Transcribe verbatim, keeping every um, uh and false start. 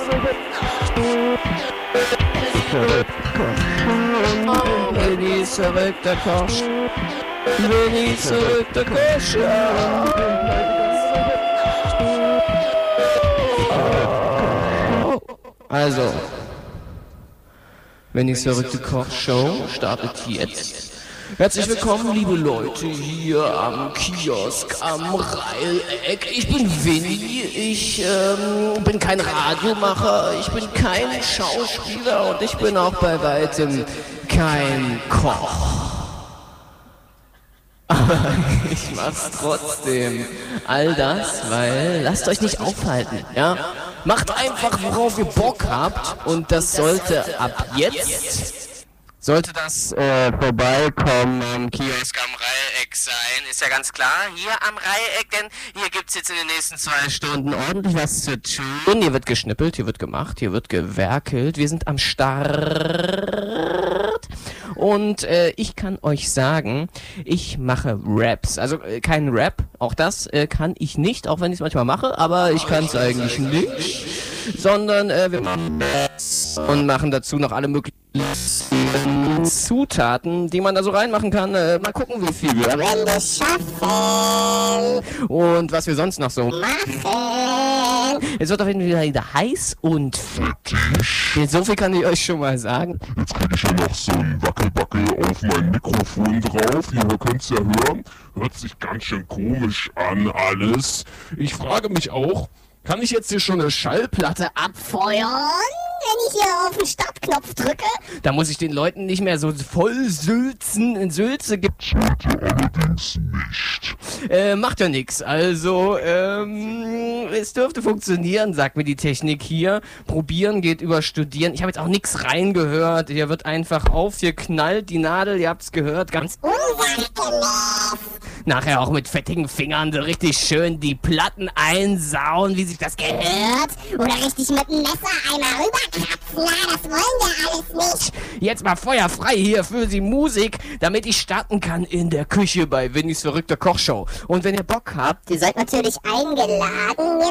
Winnies verrückter Koch. Winnies verrückter Koch. Also, Winnies verrückte Kochshow startet jetzt. Herzlich willkommen, liebe Leute, hier am Kiosk am Reileck. Ich bin Winnie, ich ähm, bin kein Radiomacher, ich bin kein Schauspieler und ich bin auch bei weitem kein Koch. Aber ich mach's trotzdem. All das, weil lasst euch nicht aufhalten, ja? Macht einfach, worauf ihr Bock habt und das sollte ab jetzt... Sollte das äh, vorbeikommen am Kiosk am Reileck sein, ist ja ganz klar, hier am Reileck, denn hier gibt's jetzt in den nächsten zwei Stunden ordentlich was zu tun. Hier wird geschnippelt, hier wird gemacht, hier wird gewerkelt, wir sind am Start. Und äh, ich kann euch sagen, ich mache Raps, also äh, kein Rap, auch das äh, kann ich nicht, auch wenn ich es manchmal mache, aber ich kann es eigentlich nicht, sondern äh, wir machen Raps und machen dazu noch alle möglichen Zutaten, die man da so reinmachen kann. Äh, mal gucken, wie viel wir werden das schaffen und was wir sonst noch so machen. Es wird auf jeden Fall wieder heiß und fettig. So viel kann ich euch schon mal sagen. Jetzt kriege ich ja noch so ein Wackelbackel auf mein Mikrofon drauf. Ihr könnt's ja hören. Hört sich ganz schön komisch an alles. Ich frage mich auch, kann ich jetzt hier schon eine Schallplatte abfeuern, wenn ich hier auf den Startknopf drücke? Da muss ich den Leuten nicht mehr so voll sülzen. In Sülze gibt's allerdings nicht. Äh, macht ja nix. Also, ähm, es dürfte funktionieren, sagt mir die Technik hier. Probieren geht über Studieren. Ich habe jetzt auch nix reingehört. Hier wird einfach aufgeknallt, die Nadel, ihr habt's gehört, ganz nachher auch mit fettigen Fingern so richtig schön die Platten einsauen, wie sich das gehört. Oder richtig mit dem Messer einmal rüberkratzen. Na, das wollen wir alles nicht. Jetzt mal feuerfrei hier für die Musik, damit ich starten kann in der Küche bei Winnies verrückter Kochshow. Und wenn ihr Bock habt, ihr seid natürlich eingeladen.